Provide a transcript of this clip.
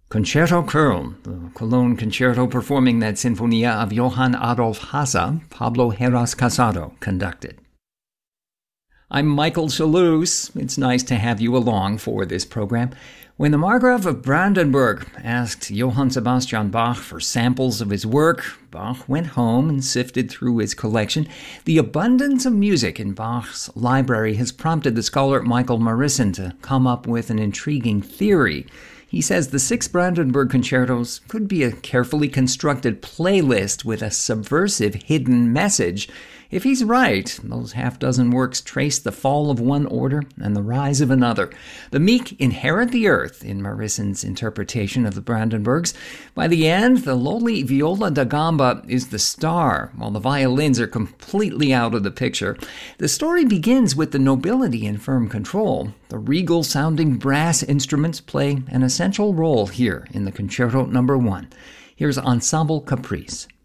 Concerto Köln, the Cologne Concerto performing that Sinfonia of Johann Adolf Hasse, Pablo Heras Casado conducted. I'm Michael Chalouse. It's nice to have you along for this program. When the Margrave of Brandenburg asked Johann Sebastian Bach for samples of his work, Bach went home and sifted through his collection. The abundance of music in Bach's library has prompted the scholar Michael Marissen to come up with an intriguing theory. He says the 6 Brandenburg concertos could be a carefully constructed playlist with a subversive hidden message. If he's right, those half-dozen works trace the fall of one order and the rise of another. The meek inherit the earth, in Marissen's interpretation of the Brandenburgs. By the end, the lowly viola da gamba is the star, while the violins are completely out of the picture. The story begins with the nobility in firm control. The regal-sounding brass instruments play an essential role here in the Concerto No. 1. Here's Ensemble Caprice.